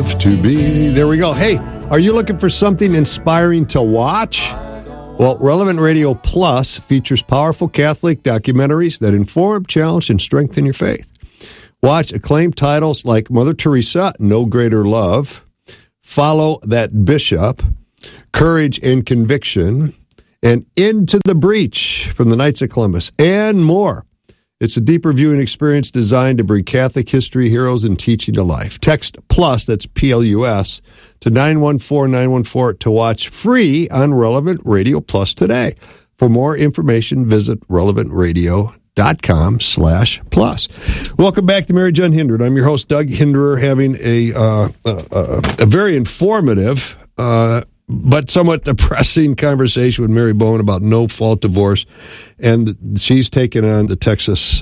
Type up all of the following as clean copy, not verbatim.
have to be. There we go. Hey, are you looking for something inspiring to watch? Well, Relevant Radio Plus features powerful Catholic documentaries that inform, challenge, and strengthen your faith. Watch acclaimed titles like Mother Teresa, No Greater Love, Follow That Bishop, Courage and Conviction, and Into the Breach from the Knights of Columbus, and more. It's a deeper viewing experience designed to bring Catholic history, heroes, and teaching to life. Text PLUS, that's P-L-U-S, to 914-914 to watch free on Relevant Radio Plus today. For more information, visit relevantradio.com/plus. Welcome back to Mary John Hindred. I'm your host, Doug Hinderer, having a very informative but somewhat depressing conversation with Mary Bowen about no-fault divorce. And she's taken on the Texas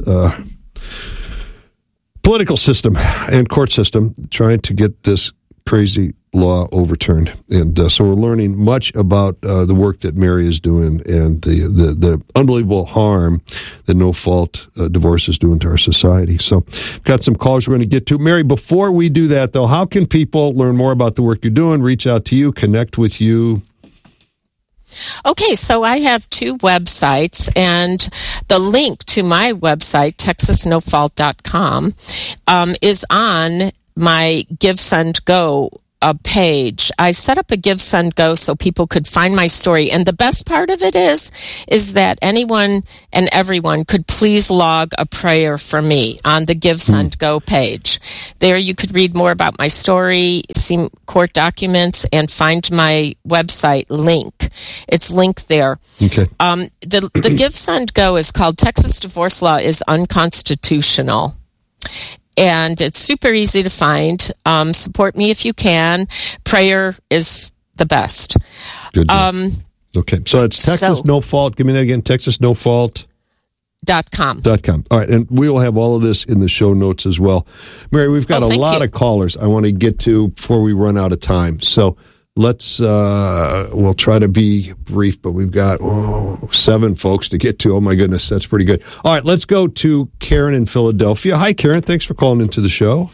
political system and court system, trying to get this crazy law overturned. And so we're learning much about the work that Mary is doing and the unbelievable harm that no-fault divorce is doing to our society. So we've got some calls we're going to get to. Mary, before we do that, though, how can people learn more about the work you're doing, reach out to you, connect with you? Okay, so I have two websites, and the link to my website, texasnofault.com, is on my Give, Send, Go page. I set up a Give, Send, Go so people could find my story. And the best part of it is that anyone and everyone could please log a prayer for me on the Give, Send, Go page. There you could read more about my story, see court documents, and find my website link. It's linked there. Okay. The Give, Send, Go is called Texas Divorce Law is Unconstitutional. And it's super easy to find. Support me if you can. Prayer is the best. Good. Okay. So it's Texas No Fault. Give me that again. TexasNoFault.com. All right. And we will have all of this in the show notes as well. Mary, we've got a lot of callers I want to get to before we run out of time. So let's, we'll try to be brief, but we've got 7 folks to get to. Oh, my goodness, that's pretty good. All right, let's go to Karen in Philadelphia. Hi, Karen. Thanks for calling into the show.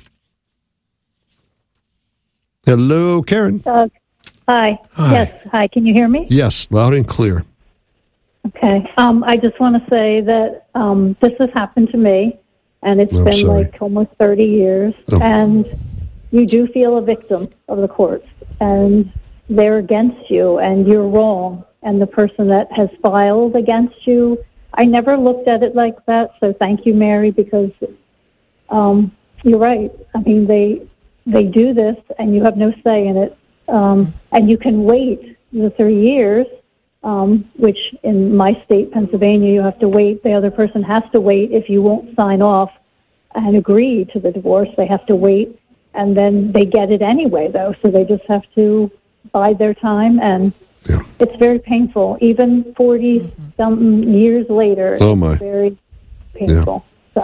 Hello, Karen. Hi. Hi. Yes. Hi. Can you hear me? Yes, loud and clear. Okay. I just want to say that this has happened to me, and it's been like almost 30 years, and you do feel a victim of the courts. And they're against you, and you're wrong. And the person that has filed against you, I never looked at it like that. So thank you, Mary, because you're right. I mean, they do this, and you have no say in it. And you can wait the 3 years, which in my state, Pennsylvania, you have to wait. The other person has to wait if you won't sign off and agree to the divorce. They have to wait. And then they get it anyway, though, so they just have to bide their time, and it's very painful. Even 40-something years later, it's very painful.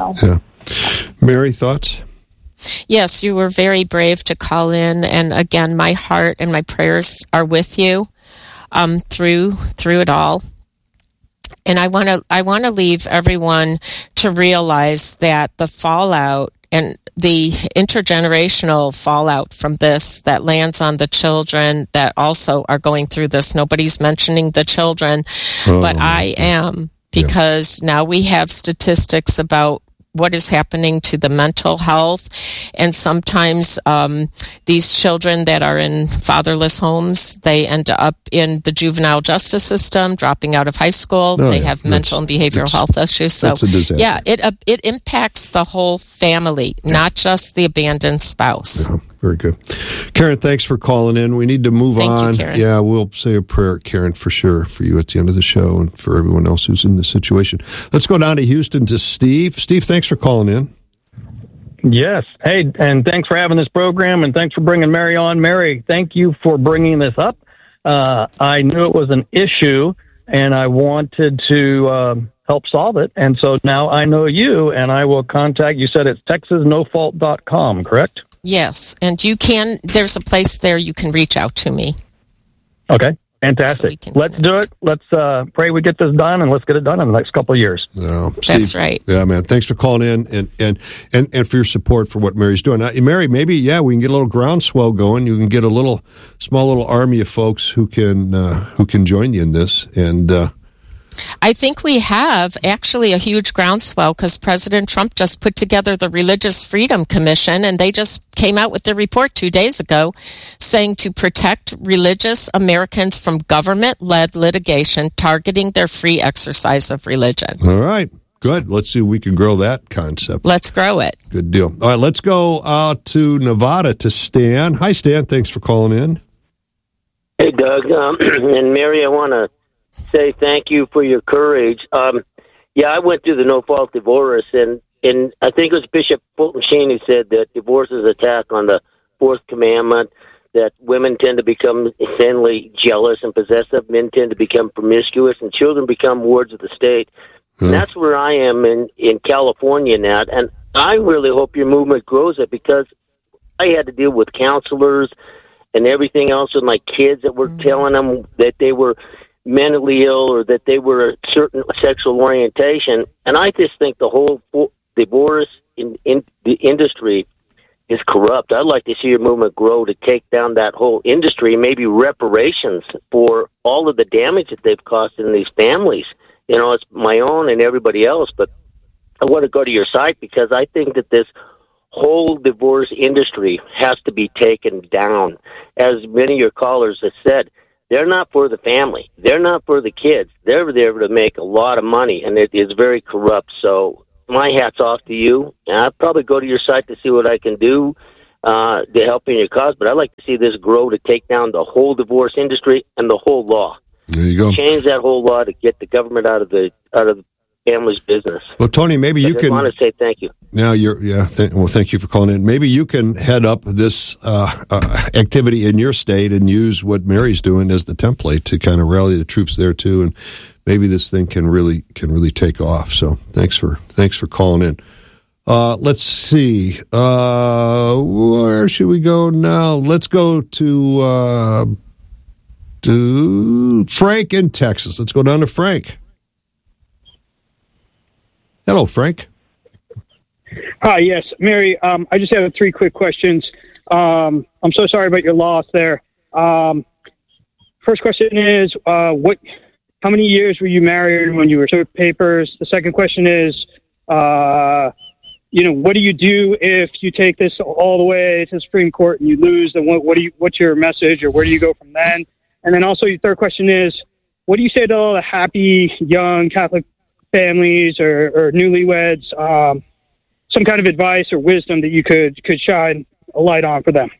Mary, thoughts? Yes, you were very brave to call in, and again, my heart and my prayers are with you through it all. And I want to leave everyone to realize that the fallout and the intergenerational fallout from this that lands on the children that also are going through this. Nobody's mentioning the children, but I am, because now we have statistics about what is happening to the mental health. And sometimes these children that are in fatherless homes, they end up in the juvenile justice system, dropping out of high school. They have mental and behavioral health issues. So, it impacts the whole family, not just the abandoned spouse. Yeah, very good. Karen, thanks for calling in. We need to move on. Thank you, Karen. Yeah, we'll say a prayer, Karen, for sure, for you at the end of the show and for everyone else who's in this situation. Let's go down to Houston to Steve. Steve, thanks for calling in. Yes. Hey, and thanks for having this program, and thanks for bringing Mary on. Mary, thank you for bringing this up. I knew it was an issue, and I wanted to help solve it. And so now I know you, and I will contact you. Said it's TexasNoFault.com, correct? Yes, and there's a place there you can reach out to me. Okay. Fantastic. Let's do it. Let's pray we get this done, and let's get it done in the next couple of years. That's right. Yeah, man. Thanks for calling in and for your support for what Mary's doing. Mary, maybe, we can get a little groundswell going. You can get a small little army of folks who can join you in this. And I think we have actually a huge groundswell because President Trump just put together the Religious Freedom Commission, and they just came out with their report 2 days ago saying to protect religious Americans from government-led litigation targeting their free exercise of religion. All right. Good. Let's see if we can grow that concept. Let's grow it. Good deal. All right, let's go out to Nevada to Stan. Hi, Stan. Thanks for calling in. Hey, Doug. And Mary, I want to say thank you for your courage. I went through the no-fault divorce, and I think it was Bishop Fulton Sheen who said that divorce is an attack on the fourth commandment, that women tend to become insanely jealous and possessive, men tend to become promiscuous, and children become wards of the state. And that's where I am in California now, and I really hope your movement grows it, because I had to deal with counselors and everything else with my kids that were telling them that they were mentally ill or that they were a certain sexual orientation. And I just think the whole divorce in the industry is corrupt. I'd like to see your movement grow to take down that whole industry, maybe reparations for all of the damage that they've caused in these families. It's my own and everybody else, but I want to go to your side because I think that this whole divorce industry has to be taken down. As many of your callers have said, they're not for the family. They're not for the kids. They're there to make a lot of money, and it is very corrupt. So my hat's off to you. And I'll probably go to your site to see what I can do to help in your cause, but I'd like to see this grow to take down the whole divorce industry and the whole law. There you go. Change that whole law to get the government out of the family's business. Well, Tony, maybe you can. I want to say thank you. Now thank you for calling in. Maybe you can head up this activity in your state and use what Mary's doing as the template to kind of rally the troops there too, and maybe this thing can really take off. So thanks for calling in. Let's see. Where should we go now? Let's go to Frank in Texas. Let's go down to Frank. Hello, Frank. Hi, yes. Mary, I just have 3 quick questions. I'm so sorry about your loss there. First question is, how many years were you married when you were served papers? The second question is, what do you do if you take this all the way to the Supreme Court and you lose? Then what's your message, or where do you go from then? And then also your third question is, what do you say to all the happy young Catholic families or newlyweds? Some kind of advice or wisdom that you could shine a light on for them.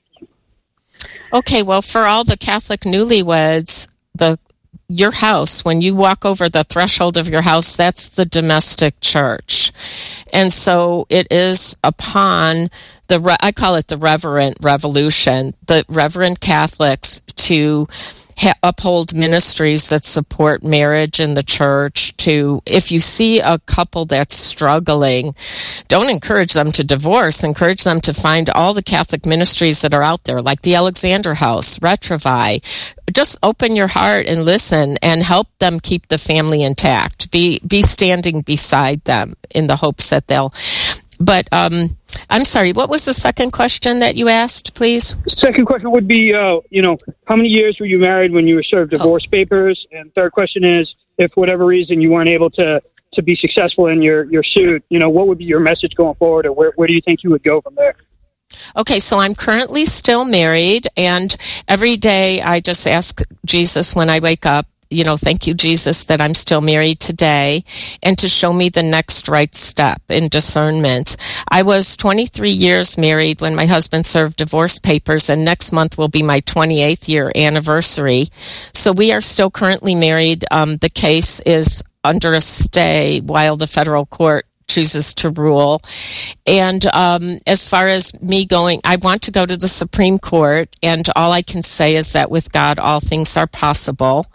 Okay, well, for all the Catholic newlyweds, your house, when you walk over the threshold of your house, that's the domestic church. And so it is upon I call it the Reverend Revolution, the Reverend Catholics to uphold ministries that support marriage in the church. If you see a couple that's struggling, don't encourage them to divorce. Encourage them to find all the Catholic ministries that are out there, like the Alexander House, Retrovi. Just open your heart and listen and help them keep the family intact. Be standing beside them in the hopes that they'll... But I'm sorry, what was the second question that you asked, please? Second question would be, how many years were you married when you were served divorce papers? And third question is, if for whatever reason you weren't able to be successful in your suit, what would be your message going forward, or where do you think you would go from there? Okay, so I'm currently still married, and every day I just ask Jesus when I wake up, thank you, Jesus, that I'm still married today, and to show me the next right step in discernment. I was 23 years married when my husband served divorce papers, and next month will be my 28th year anniversary. So we are still currently married. The case is under a stay while the federal court chooses to rule. And as far as me going, I want to go to the Supreme Court, and all I can say is that with God, all things are possible.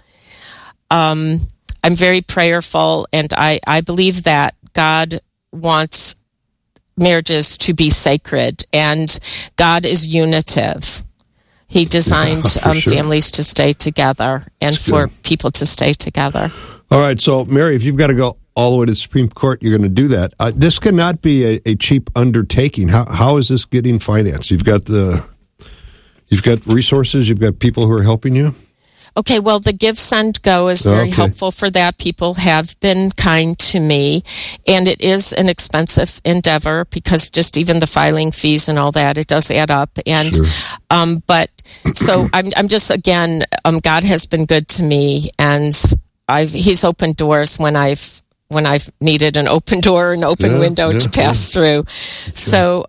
I'm very prayerful, and I believe that God wants marriages to be sacred, and God is unitive. He designed sure. families to stay together and That's for good. people to stay together. All right, so Mary, if you've got to go all the way to the Supreme Court, you're going to do that. This cannot be a cheap undertaking. How is this getting financed? You've got resources, you've got people who are helping you? Okay, well, the Give, Send, Go is very helpful for that. People have been kind to me, and it is an expensive endeavor because just even the filing fees and all that, it does add up. And, Sure. But so I'm just, again, God has been good to me, and He's opened doors when I've needed an open door, an open window to pass through. Okay. So,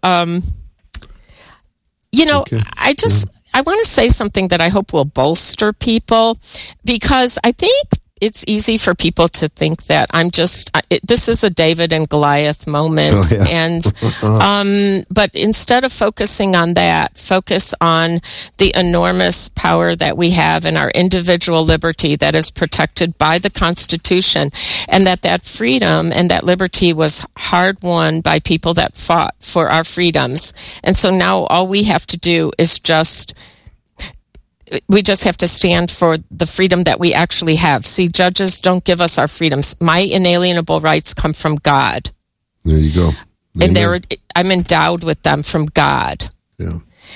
I want to say something that I hope will bolster people, because I think it's easy for people to think that this is a David and Goliath moment. Oh, yeah. And, but instead of focusing on that, focus on the enormous power that we have in our individual liberty that is protected by the Constitution, and that freedom and that liberty was hard won by people that fought for our freedoms. And so now all we have to do is we just have to stand for the freedom that we actually have. See, judges don't give us our freedoms. My inalienable rights come from God. There you go. Amen. And I'm endowed with them from God. Yeah.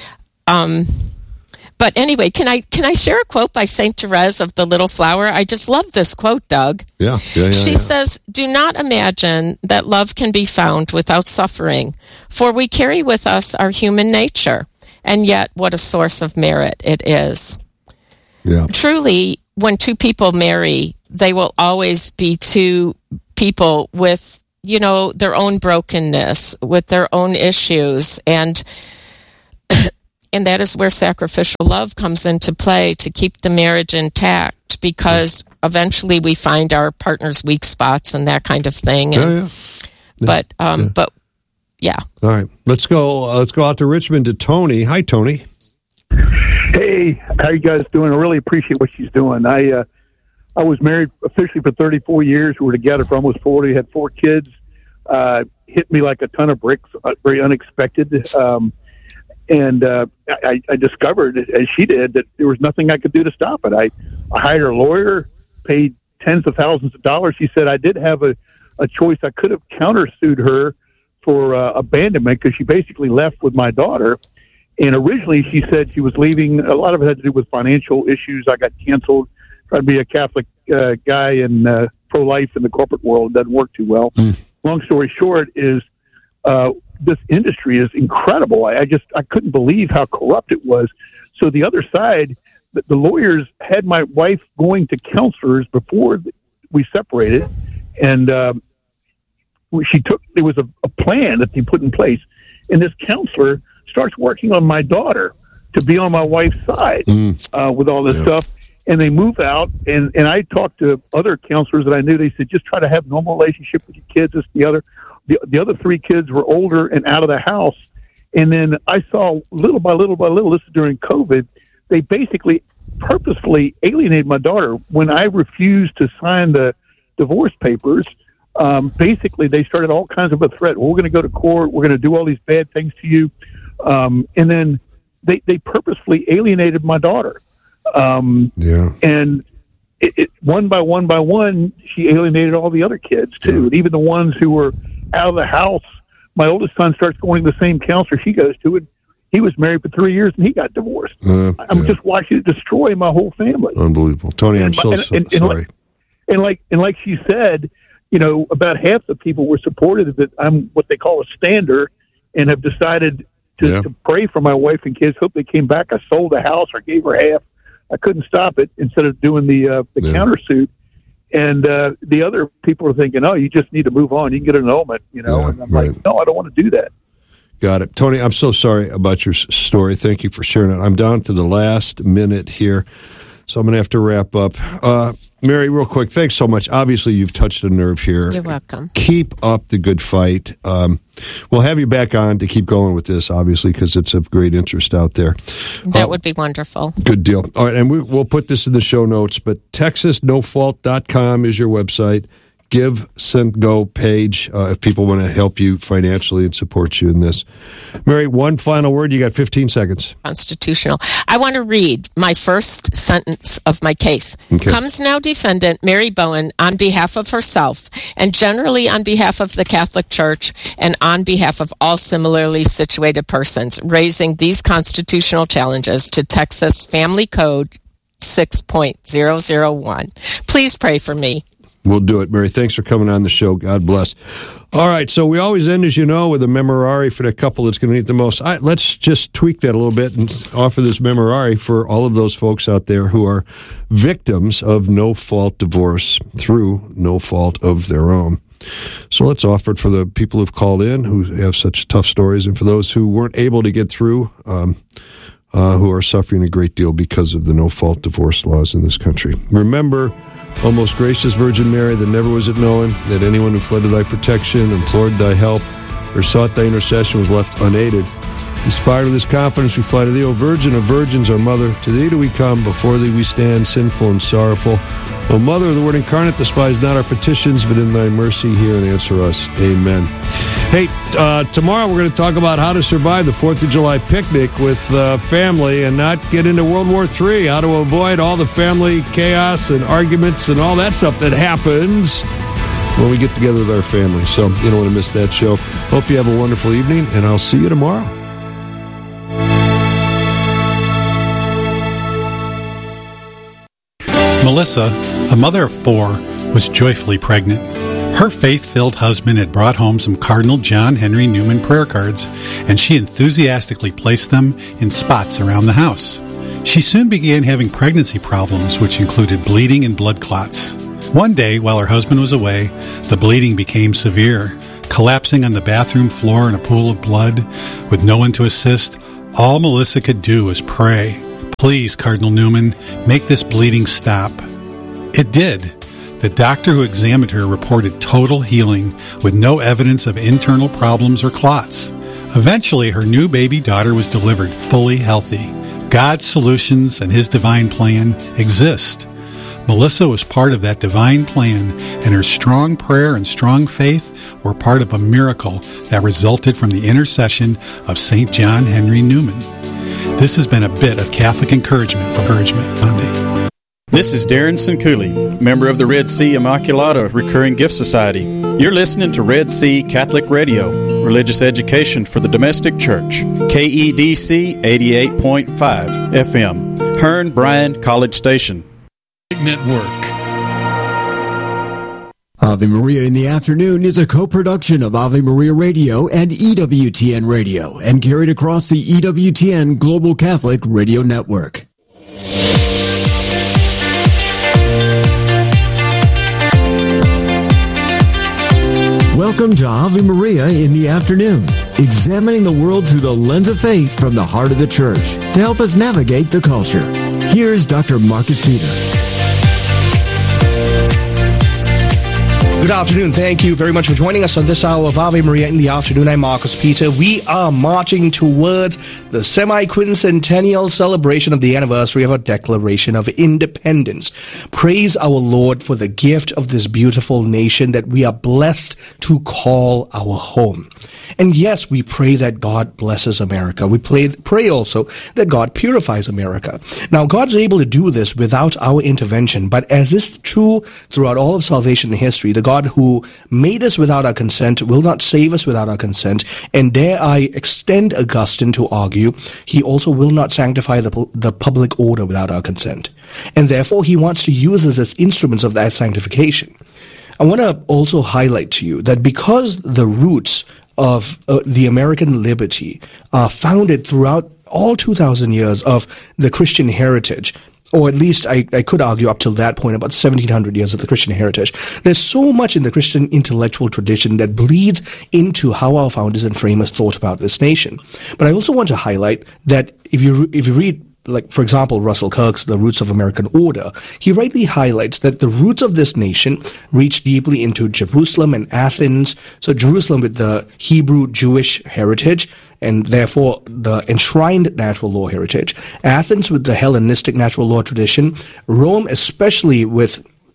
But anyway, can I share a quote by Saint Therese of the Little Flower? I just love this quote, Doug. Yeah. She says, "Do not imagine that love can be found without suffering, for we carry with us our human nature. And yet, what a source of merit it is." Yeah. Truly, when two people marry, they will always be two people with, their own brokenness, with their own issues. And that is where sacrificial love comes into play to keep the marriage intact, because eventually we find our partner's weak spots and that kind of thing. But yeah. All right. Let's go out to Richmond to Tony. Hi, Tony. Hey, how you guys doing? I really appreciate what she's doing. I was married officially for 34 years. We were together for almost 40. Had 4 kids. Hit me like a ton of bricks, very unexpected. And I discovered, as she did, that there was nothing I could do to stop it. I hired a lawyer, paid tens of thousands of dollars. She said I did have a choice. I could have countersued her for abandonment, because she basically left with my daughter. And originally she said she was leaving. A lot of it had to do with financial issues. I got canceled. Tried to be a Catholic guy and pro-life in the corporate world. Doesn't work too well. Long story short is this industry is incredible. I couldn't believe how corrupt it was. So the other side, the lawyers had my wife going to counselors before we separated, and there was a plan that they put in place, and this counselor starts working on my daughter to be on my wife's side with all this stuff. And they move out, and I talked to other counselors that I knew. They said, just try to have a normal relationship with your kids. The other 3 kids were older and out of the house. And then I saw little by little, this is during COVID, they basically purposefully alienated my daughter. When I refused to sign the divorce papers, basically they started all kinds of a threat. Well, we're going to go to court. We're going to do all these bad things to you. And then they purposefully alienated my daughter. And it one by one, she alienated all the other kids too. And even the ones who were out of the house. My oldest son starts going to the same counselor she goes to, and he was married for 3 years and he got divorced. I'm just watching it destroy my whole family. Unbelievable. Tony, I'm so sorry. And like she said, about half the people were supportive that I'm what they call a stander, and have decided to pray for my wife and kids. Hope they came back. I sold the house or gave her half. I couldn't stop it instead of doing the countersuit. And the other people are thinking, oh, you just need to move on. You can get an annulment, and I'm like, no, I don't want to do that. Got it. Tony, I'm so sorry about your story. Thank you for sharing it. I'm down to the last minute here, so I'm going to have to wrap up. Mary, real quick, thanks so much. Obviously, you've touched a nerve here. You're welcome. Keep up the good fight. We'll have you back on to keep going with this, obviously, because it's of great interest out there. That would be wonderful. Good deal. All right, and we'll put this in the show notes, but TexasNofault.com is your website. Give, Send, Go page if people want to help you financially and support you in this. Mary, one final word. You got 15 seconds. Constitutional. I want to read my first sentence of my case. Okay. Comes now defendant Mary Bowen on behalf of herself and generally on behalf of the Catholic Church and on behalf of all similarly situated persons, raising these constitutional challenges to Texas Family Code 6.001. Please pray for me. We'll do it, Mary. Thanks for coming on the show. God bless. All right, so we always end, as you know, with a memorare for the couple that's going to need the most. Let's just tweak that a little bit and offer this memorare for all of those folks out there who are victims of no-fault divorce through no fault of their own. So let's offer it for the people who've called in, who have such tough stories, and for those who weren't able to get through, who are suffering a great deal because of the no-fault divorce laws in this country. Remember, O most gracious Virgin Mary, that never was it known that anyone who fled to thy protection, implored thy help, or sought thy intercession was left unaided. Inspired with this confidence, we fly to thee, O Virgin of Virgins, our Mother. To thee do we come, before thee we stand, sinful and sorrowful. O Mother of the Word incarnate, despise not our petitions, but in thy mercy hear and answer us. Amen. Hey, tomorrow we're going to talk about how to survive the 4th of July picnic with family and not get into World War III, how to avoid all the family chaos and arguments and all that stuff that happens when we get together with our family. So you don't want to miss that show. Hope you have a wonderful evening, and I'll see you tomorrow. Melissa, a mother of 4, was joyfully pregnant. Her faith-filled husband had brought home some Cardinal John Henry Newman prayer cards, and she enthusiastically placed them in spots around the house. She soon began having pregnancy problems, which included bleeding and blood clots. One day, while her husband was away, the bleeding became severe. Collapsing on the bathroom floor in a pool of blood, with no one to assist, all Melissa could do was pray. Please, Cardinal Newman, make this bleeding stop. It did. The doctor who examined her reported total healing with no evidence of internal problems or clots. Eventually, her new baby daughter was delivered fully healthy. God's solutions and His divine plan exist. Melissa was part of that divine plan, and her strong prayer and strong faith were part of a miracle that resulted from the intercession of St. John Henry Newman. This has been a bit of Catholic encouragement for Encouragement Monday. This is Darren Sincooley, member of the Red Sea Immaculata Recurring Gift Society. You're listening to Red Sea Catholic Radio, religious education for the domestic church. KEDC 88.5 FM, Hearn Bryan College Station. Network. Ave Maria in the Afternoon is a co-production of Ave Maria Radio and EWTN Radio and carried across the EWTN Global Catholic Radio Network. Welcome to Ave Maria in the Afternoon, examining the world through the lens of faith from the heart of the Church to help us navigate the culture. Here's Dr. Marcus Peter. Good afternoon. Thank you very much for joining us on this hour of Ave Maria in the Afternoon. I'm Marcus Peter. We are marching towards the semi-quincentennial celebration of the anniversary of our Declaration of Independence. Praise our Lord for the gift of this beautiful nation that we are blessed to call our home. And yes, we pray that God blesses America. We pray also that God purifies America. Now, God's able to do this without our intervention, but as is true throughout all of salvation history, the God who made us without our consent will not save us without our consent. And dare I extend Augustine to argue, he also will not sanctify the public order without our consent. And therefore, he wants to use us as instruments of that sanctification. I want to also highlight to you that because the roots of the American liberty are founded throughout all 2,000 years of the Christian heritage, or at least I could argue up till that point, about 1,700 years of the Christian heritage. There's so much in the Christian intellectual tradition that bleeds into how our founders and framers thought about this nation. But I also want to highlight that if you read, like, for example, Russell Kirk's The Roots of American Order, he rightly highlights that the roots of this nation reach deeply into Jerusalem and Athens. So Jerusalem with the Hebrew Jewish heritage, and therefore the enshrined natural law heritage. Athens with the Hellenistic natural law tradition. Rome, especially with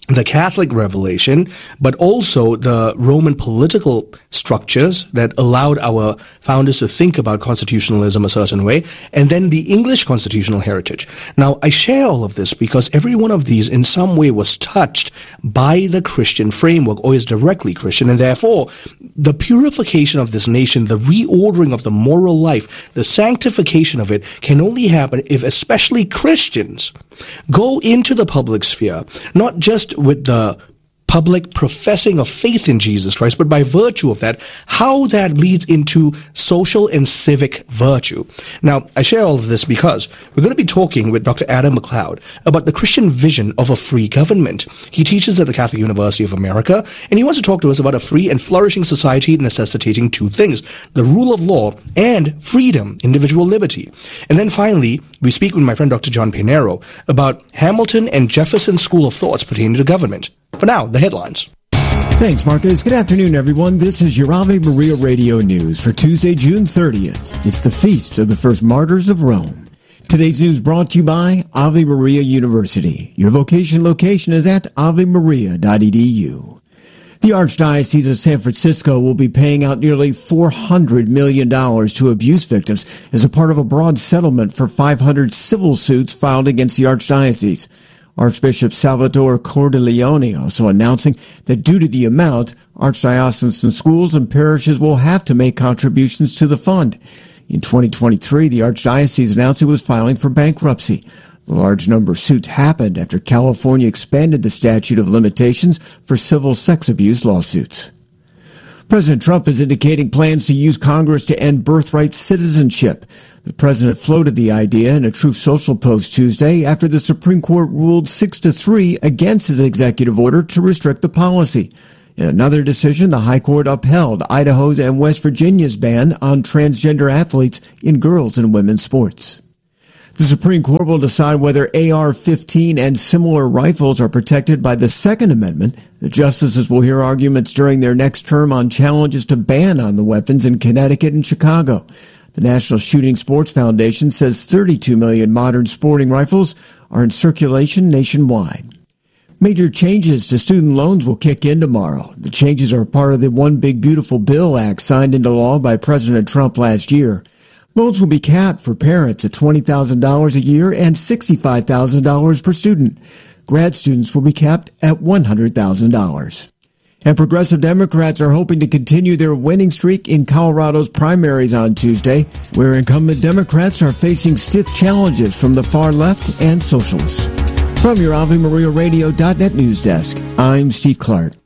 the Catholic revelation, but also the Roman political structures that allowed our founders to think about constitutionalism a certain way, and then the English constitutional heritage. Now, I share all of this because every one of these in some way was touched by the Christian framework or is directly Christian, and therefore the purification of this nation, the reordering of the moral life, the sanctification of it can only happen if especially Christians go into the public sphere, not just with the public professing of faith in Jesus Christ, but by virtue of that, how that leads into social and civic virtue. Now, I share all of this because we're going to be talking with Dr. Adam McLeod about the Christian vision of a free government. He teaches at the Catholic University of America, and he wants to talk to us about a free and flourishing society necessitating two things: the rule of law and freedom, individual liberty. And then finally, we speak with my friend Dr. John Pinero about Hamilton and Jefferson school of thoughts pertaining to government. For now, the headlines. Thanks, Marcus. Good afternoon, everyone. This is your Ave Maria Radio News for Tuesday, June 30th. It's the feast of the first martyrs of Rome. Today's news brought to you by Ave Maria University. Your vocation location is at avemaria.edu. The Archdiocese of San Francisco will be paying out nearly $400 million to abuse victims as a part of a broad settlement for 500 civil suits filed against the Archdiocese. Archbishop Salvatore Cordileone also announcing that due to the amount, archdiocesan schools and parishes will have to make contributions to the fund. In 2023, the Archdiocese announced it was filing for bankruptcy. The large number of suits happened after California expanded the statute of limitations for civil sex abuse lawsuits. President Trump is indicating plans to use Congress to end birthright citizenship. The president floated the idea in a Truth Social post Tuesday after the Supreme Court ruled 6-3 against his executive order to restrict the policy. In another decision, the High Court upheld Idaho's and West Virginia's ban on transgender athletes in girls and women's sports. The Supreme Court will decide whether AR-15 and similar rifles are protected by the Second Amendment. The justices will hear arguments during their next term on challenges to ban on the weapons in Connecticut and Chicago. The National Shooting Sports Foundation says 32 million modern sporting rifles are in circulation nationwide. Major changes to student loans will kick in tomorrow. The changes are part of the One Big Beautiful Bill Act signed into law by President Trump last year. Loans will be capped for parents at $20,000 a year and $65,000 per student. Grad students will be capped at $100,000. And progressive Democrats are hoping to continue their winning streak in Colorado's primaries on Tuesday, where incumbent Democrats are facing stiff challenges from the far left and socialists. From your AveMariaRadio.net news desk, I'm Steve Clark.